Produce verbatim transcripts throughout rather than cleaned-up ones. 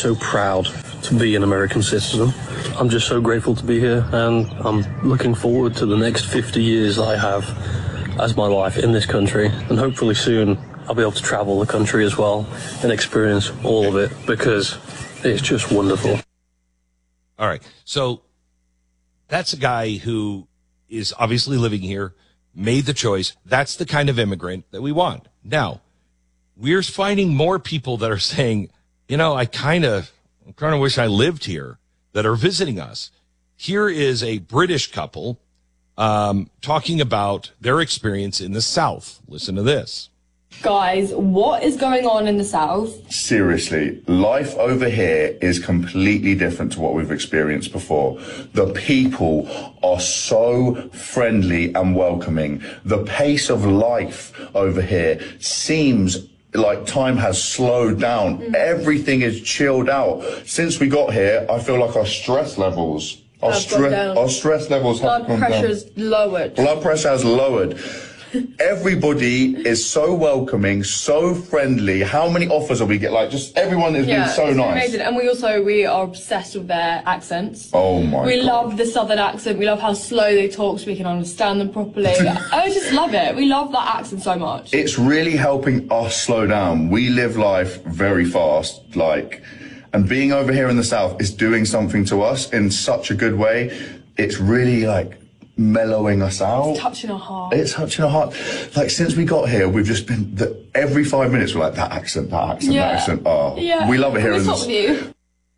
so proud to be an American citizen. I'm just so grateful to be here, and I'm looking forward to the next fifty years I have as my life in this country, and hopefully soon I'll be able to travel the country as well and experience all of it, because it's just wonderful. All right, so that's a guy who is obviously living here, made the choice. That's the kind of immigrant that we want. Now, we're finding more people that are saying, you know, I kind of, I kind of wish I lived here, that are visiting us. Here is a British couple um, talking about their experience in the South. Listen to this. Guys, what is going on in the South? Seriously, life over here is completely different to what we've experienced before. The people are so friendly and welcoming. The pace of life over here seems like time has slowed down. Mm. Everything is chilled out. Since we got here, I feel like our stress levels, our, stre- our stress levels have gone down. Blood pressure's lowered. Blood pressure has lowered. Everybody is so welcoming, so friendly. How many offers have we get? Like, just everyone has yeah, been so it's nice. Amazing. And we also, we are obsessed with their accents. Oh my We God. love the southern accent. We love how slow they talk so we can understand them properly. I just love it. We love that accent so much. It's really helping us slow down. We live life very fast, like, and being over here in the South is doing something to us in such a good way. It's really like mellowing us out. It's touching our heart. It's touching our heart. Like, since we got here, we've just been, the, every five minutes we're like, that accent, that accent, yeah. that accent. Oh, yeah. we love it here. Can we in talk with you?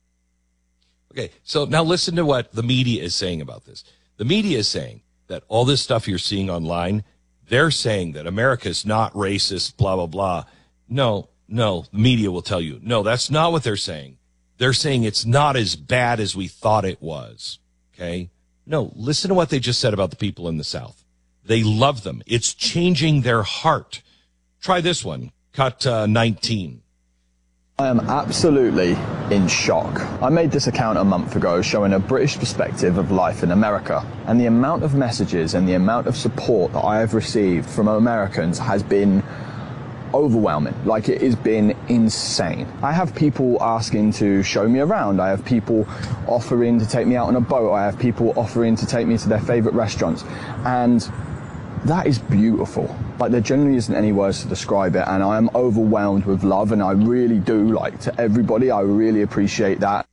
Okay, so now listen to what the media is saying about this. The media is saying that all this stuff you're seeing online, they're saying that America's not racist, blah, blah, blah. No, no, the media will tell you, no, that's not what they're saying. They're saying it's not as bad as we thought it was, okay? No, listen to what they just said about the people in the South. They love them. It's changing their heart. Try this one, cut uh, nineteen. I am absolutely in shock. I made this account a month ago showing a British perspective of life in America, and the amount of messages and the amount of support that I have received from Americans has been overwhelming. Like, it has been insane. I have people asking to show me around. I have people offering to take me out on a boat. I have people offering to take me to their favorite restaurants, and that is beautiful. Like, there generally isn't any words to describe it, and I am overwhelmed with love, and I really do, like, to everybody. I really appreciate that.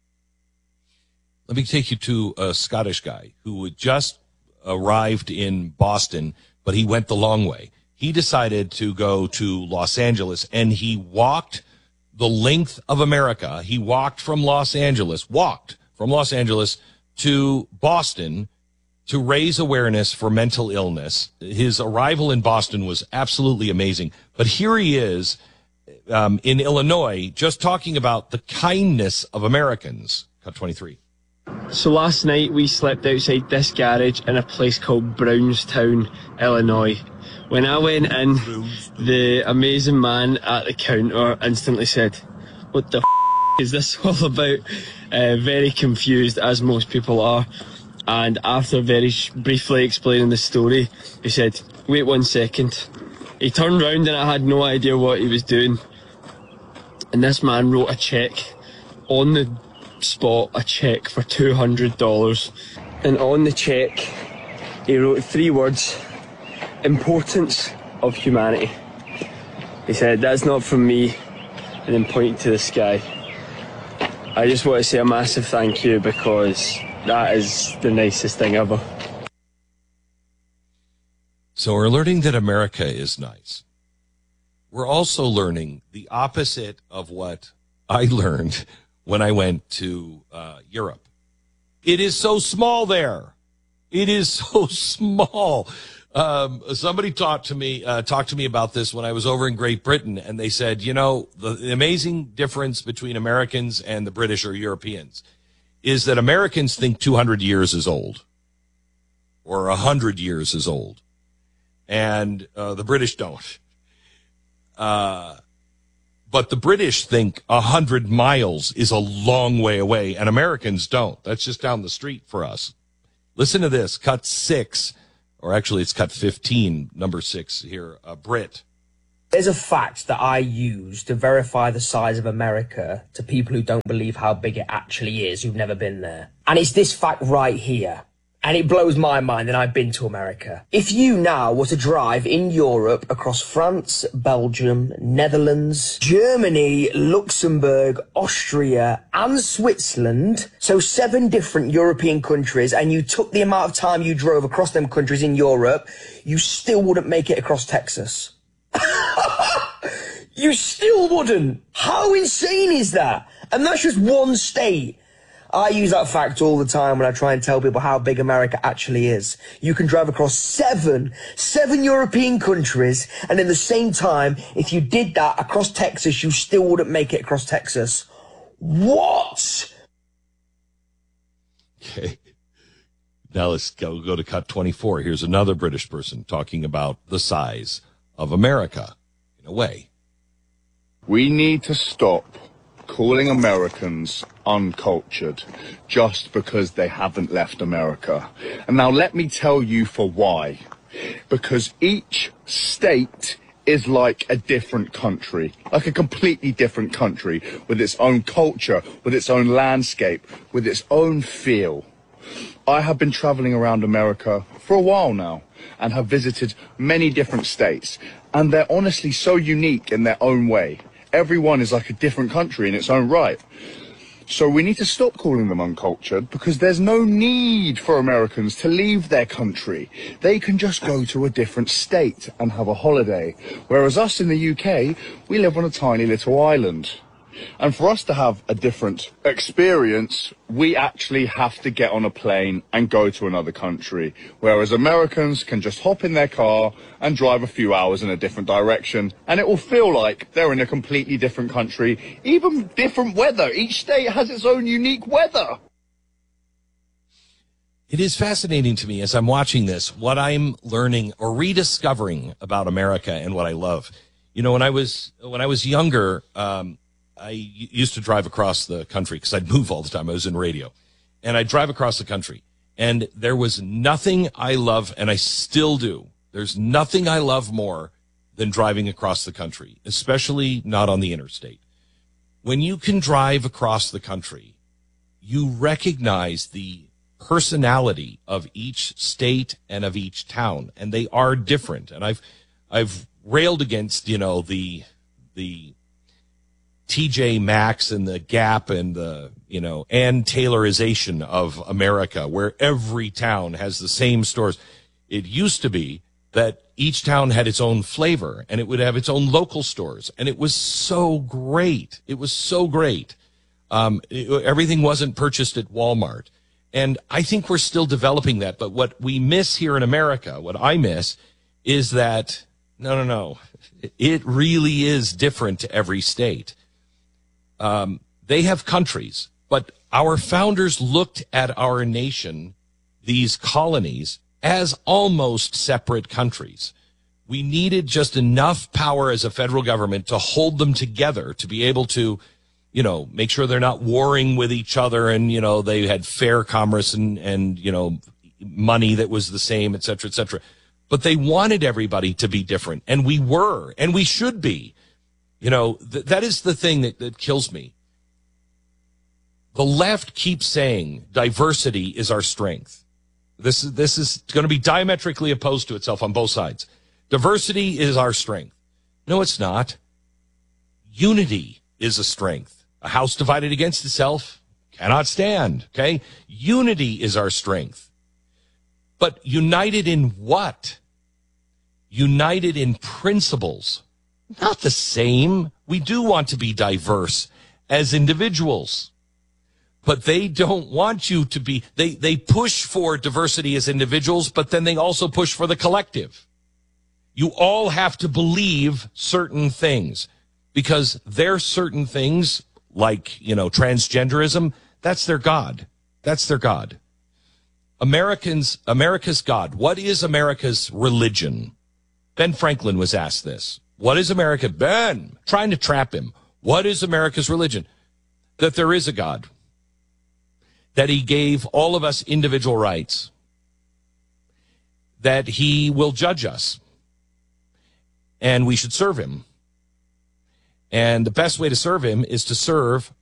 Let me take you to a Scottish guy who had just arrived in Boston, but he went the long way. He decided to go to Los Angeles, and he walked the length of America. He walked from Los Angeles, walked from Los Angeles to Boston to raise awareness for mental illness. His arrival in Boston was absolutely amazing. But here he is um, in Illinois, just talking about the kindness of Americans. Cut twenty-three. So last night we slept outside this garage in a place called Brownstown, Illinois. When I went in, the amazing man at the counter instantly said, "What the f*** is this all about?" Uh, very confused, as most people are. And after very sh- briefly explaining the story, he said, "Wait one second." He turned round and I had no idea what he was doing. And this man wrote a cheque on the spot, a cheque for two hundred dollars. And on the cheque, he wrote three words: importance of humanity. He said, "That's not from me," and then pointed to the sky. I just want to say a massive thank you, because that is the nicest thing ever. So we're learning that America is nice. We're also learning the opposite of what I learned when I went to uh, Europe. It is so small there. It is so small. Um, somebody talked to me, uh, talked to me about this when I was over in Great Britain, and they said, you know, the, the amazing difference between Americans and the British or Europeans is that Americans think two hundred years is old or one hundred years is old, and uh, the British don't. Uh, but the British think one hundred miles is a long way away, and Americans don't. That's just down the street for us. Listen to this, cut six. Or actually, it's cut fifteen, number six here, a Brit. There's a fact that I use to verify the size of America to people who don't believe how big it actually is, who've never been there. And it's this fact right here. And it blows my mind, and I've been to America. If you now were to drive in Europe across France, Belgium, Netherlands, Germany, Luxembourg, Austria, and Switzerland, so seven different European countries, and you took the amount of time you drove across them countries in Europe, you still wouldn't make it across Texas. You still wouldn't. How insane is that? And that's just one state. I use that fact all the time when I try and tell people how big America actually is. You can drive across seven, seven European countries, and in the same time, if you did that across Texas, you still wouldn't make it across Texas. What? Okay. Now let's go, go to cut twenty-four. Here's another British person talking about the size of America, in a way. We need to stop calling Americans uncultured just because they haven't left America. And now let me tell you for why. Because each state is like a different country, like a completely different country, with its own culture, with its own landscape, with its own feel. I have been traveling around America for a while now and have visited many different states, and they're honestly so unique in their own way. Everyone is like a different country in its own right. So we need to stop calling them uncultured, because there's no need for Americans to leave their country. They can just go to a different state and have a holiday. Whereas us in the U K, we live on a tiny little island. And for us to have a different experience, we actually have to get on a plane and go to another country. Whereas Americans can just hop in their car and drive a few hours in a different direction, and it will feel like they're in a completely different country, even different weather. Each state has its own unique weather. It is fascinating to me as I'm watching this, what I'm learning or rediscovering about America and what I love. You know, when I was, when I was younger, um, I used to drive across the country because I'd move all the time. I was in radio, and I'd drive across the country, and there was nothing I love, and I still do. There's nothing I love more than driving across the country, especially not on the interstate. When you can drive across the country, you recognize the personality of each state and of each town, and they are different. And I've, I've railed against, you know, the, the, T J Maxx and the Gap and the, you know, Ann Taylorization of America, where every town has the same stores. It used to be that each town had its own flavor, and it would have its own local stores. And it was so great. It was so great. Um, it, everything wasn't purchased at Walmart. And I think we're still developing that. But what we miss here in America, what I miss, is that, no, no, no, it really is different to every state. Um, they have countries, but our founders looked at our nation, these colonies, as almost separate countries. We needed just enough power as a federal government to hold them together, to be able to, you know, make sure they're not warring with each other, and, you know, they had fair commerce and, and, you know, money that was the same, et cetera, et cetera. But they wanted everybody to be different, and we were, and we should be. You know, th- that is the thing that, that kills me. The left keeps saying diversity is our strength. This is, this is going to be diametrically opposed to itself on both sides. Diversity is our strength. No, it's not. Unity is a strength. A house divided against itself cannot stand, okay? Unity is our strength. But united in what? United in principles. Not the same. We do want to be diverse as individuals, but they don't want you to be, they, they push for diversity as individuals, but then they also push for the collective. You all have to believe certain things, because their certain things, like, you know, transgenderism, that's their God. That's their God. Americans, America's God. What is America's religion? Ben Franklin was asked this. What is America? Ben, trying to trap him. What is America's religion? That there is a God. That he gave all of us individual rights. That he will judge us. and we should serve him. And the best way to serve him is to serve